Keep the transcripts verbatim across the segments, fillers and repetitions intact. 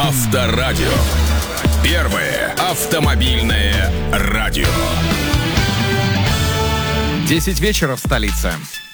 Авторадио. Первое автомобильное радио. Десять вечера в столице.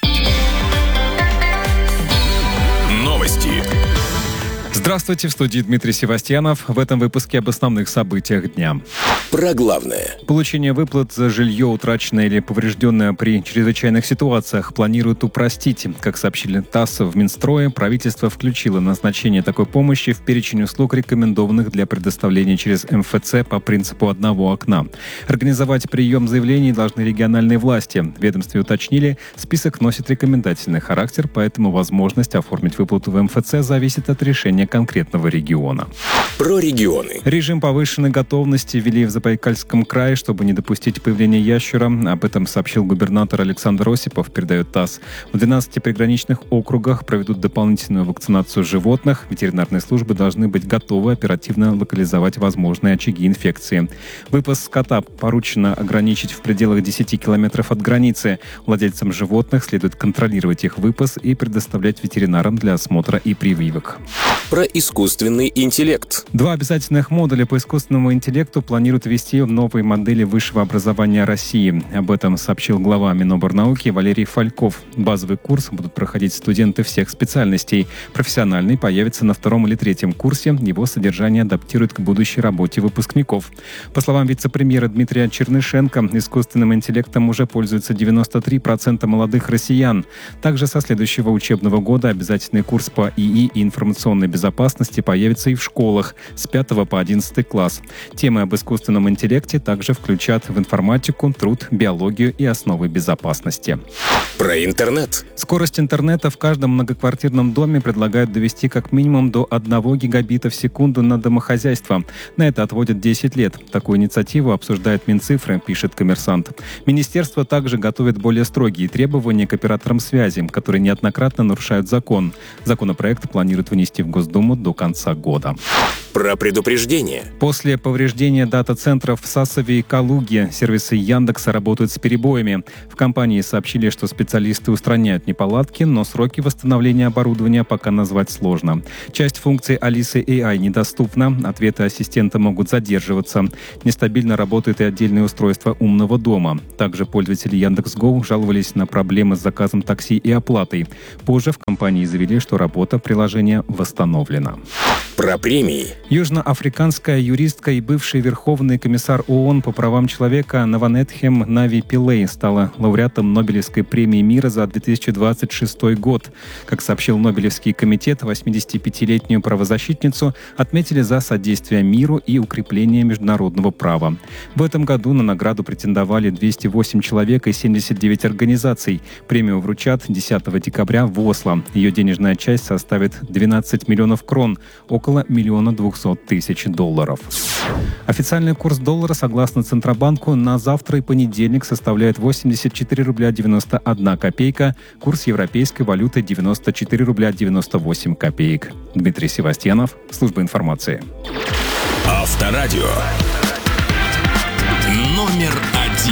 Новости. Здравствуйте, в студии Дмитрий Севастьянов. В этом выпуске об основных событиях дня. Про главное. Получение выплат за жилье, утраченное или поврежденное при чрезвычайных ситуациях, планируют упростить. Как сообщили ТАСС в Минстрое, правительство включило назначение такой помощи в перечень услуг, рекомендованных для предоставления через эм эф цэ по принципу одного окна. Организовать прием заявлений должны региональные власти. В ведомстве уточнили, список носит рекомендательный характер, поэтому возможность оформить выплату в эм эф цэ зависит от решения конкретного региона. Про регионы. Режим повышенной готовности ввели в Забайкальском крае, чтобы не допустить появления ящера. Об этом сообщил губернатор Александр Осипов, передает ТАСС. В двенадцати приграничных округах проведут дополнительную вакцинацию животных. Ветеринарные службы должны быть готовы оперативно локализовать возможные очаги инфекции. Выпас скота поручено ограничить в пределах десяти километров от границы. Владельцам животных следует контролировать их выпас и предоставлять ветеринарам для осмотра и прививок. Про искусственный интеллект. Два обязательных модуля по искусственному интеллекту планируют ввести в новые модели высшего образования России. Об этом сообщил глава Миноборнауки Валерий Фальков. Базовый курс будут проходить студенты всех специальностей. Профессиональный появится на втором или третьем курсе. Его содержание адаптирует к будущей работе выпускников. По словам вице-премьера Дмитрия Чернышенко, искусственным интеллектом уже пользуются девяносто три процента молодых россиян. Также со следующего учебного года обязательный курс по ИИ и информационной безопасности появится и в школах с пятого по одиннадцатый класс. Темы об искусственном интеллекте также включат в информатику, труд, биологию и основы безопасности. Про интернет. Скорость интернета в каждом многоквартирном доме предлагают довести как минимум до одного гигабита в секунду на домохозяйство. На это отводят десять лет. Такую инициативу обсуждает Минцифры, пишет «Коммерсант». Министерство также готовит более строгие требования к операторам связи, которые неоднократно нарушают закон. Законопроект планируют внести в Госдуму до конца года. Про предупреждение. После повреждения дата-центров в Сасове и Калуге сервисы Яндекса работают с перебоями. В компании сообщили, что специалисты устраняют неполадки, но сроки восстановления оборудования пока назвать сложно. Часть функций Алисы эй ай недоступна, ответы ассистента могут задерживаться. Нестабильно работает и отдельное устройство умного дома. Также пользователи Яндекс.Го жаловались на проблемы с заказом такси и оплатой. Позже в компании заявили, что работа приложения восстановлена. Про премии. Южноафриканская юристка и бывший верховный комиссар ООН по правам человека Наванетхем Нави Пилей стала лауреатом Нобелевской премии мира за две тысячи двадцать шестой год. Как сообщил Нобелевский комитет, восьмидесятипятилетнюю правозащитницу отметили за содействие миру и укрепление международного права. В этом году на награду претендовали двести восемь человек и семьдесят девять организаций. Премию вручат десятого декабря в Осло. Ее денежная часть составит двенадцать миллионов крон, около миллиона двухсот тысяч долларов. Официальный курс доллара, согласно Центробанку, на завтра и понедельник составляет восемьдесят четыре рубля девяносто одна копейка. Курс европейской валюты девяносто четыре рубля девяносто восемь копеек. Дмитрий Севастьянов, служба информации. Авторадио. Номер